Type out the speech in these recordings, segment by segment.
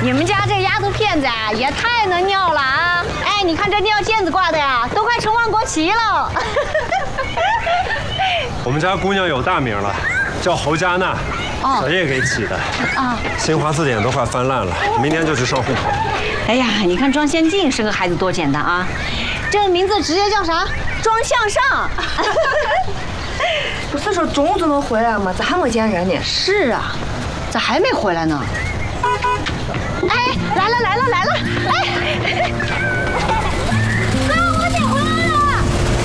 你们家这丫头片子啊，也太能尿了啊！哎，你看这尿毽子挂的呀，都快成万国旗了。 我们家姑娘有大名了，叫侯佳娜，谁也给起的。啊，新华字典都快翻烂了，明年就去上户口。 哎呀，你看庄先进生个孩子多简单啊，这个名字直接叫啥？庄向上。 不是说中午就能回来吗？咋还没见人呢？ 是啊，咋还没回来呢？哎，来了！哎，哥，我姐回来了！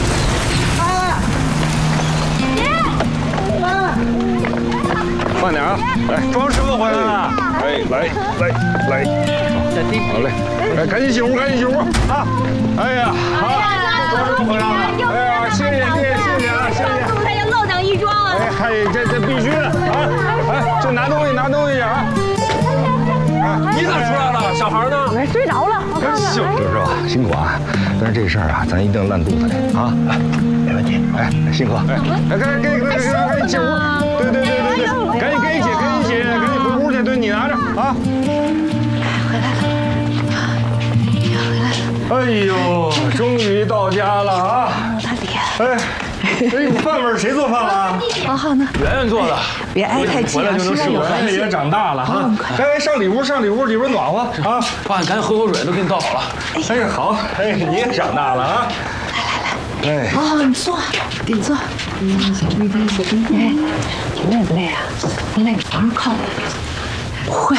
慢点啊！来， 庄师傅回来了。 哎，来，好嘞，来，赶紧进屋啊！哎呀，庄师傅回来了！哎呀，谢谢啊，谢谢！ 还要漏等一桩啊！ 哎嗨，这必须的啊！哎，这拿东西啊！ 你咋出来了？小孩呢？ 我睡着了。 是吧？辛苦啊！但是这事儿啊，咱一定烂肚子里啊！没问题。哎，辛苦！哎，赶紧进屋！对，赶紧解，赶紧回屋去。对，你拿着啊！ 回来了。 哎呦，终于到家了啊！ 他爹。 哎，饭味谁做饭了？ 哦，好呢。 圆圆做的。 别挨太近啊，实在有关系。 也长大了哈。哎，上里屋，里边暖和啊！ 爸，你赶紧喝口水，都给你倒好了。 哎，好，哎，你也长大了啊！来，哎， 哦，你坐，顶坐。累不累啊？不累，往上靠。不会。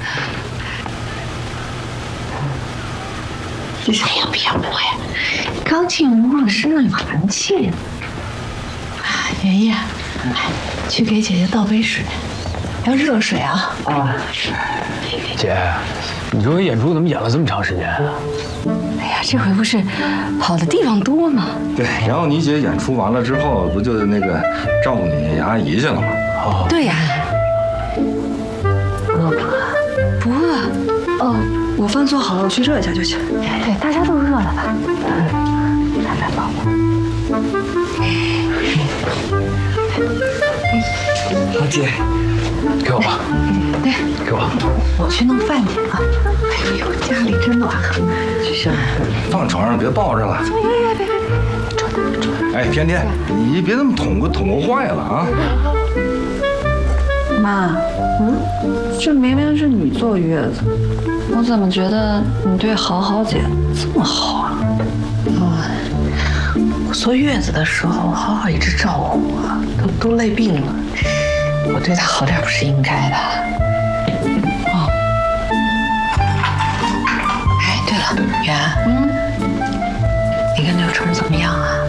哎呀，别摸呀！刚进屋了，身上有寒气。爷爷，去给姐姐倒杯水，要热水啊！啊， 姐，你这回演出怎么演了这么长时间啊？ 哎呀，这回不是跑的地方多吗？ 对，然后你姐演出完了之后，不就那个照顾你阿姨去了吗？ 哦， 对呀。饿不饿？哦，我饭做好了，我去热一下就行。对，大家都饿了吧？来，宝宝。 好姐， 给我吧。 对， 给我。 我去弄饭去啊。哎呦，家里真暖和。 行，放床上别抱着了。 别，坐。 哎，天天，你别那么捅咕坏了啊！ 妈，这明明是你坐月子，我怎么觉得你对好姐这么好啊？我坐月子的时候，好一直照顾我，都累病了，我对她好点不是应该的。哦，哎，对了，圆，你跟刘春怎么样啊？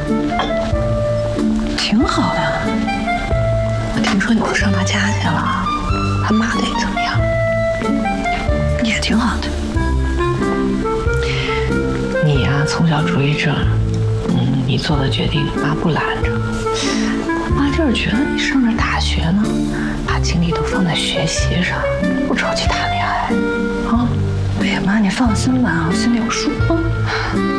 挺好的。我听说你不上他家去了，他骂的也怎么样？也挺好的。你呀，从小主义症，你做的决定妈不拦着。妈就是觉得你上着大学呢，把精力都放在学习上，不着急谈恋爱啊。哎呀，妈，你放心吧，我心里有数。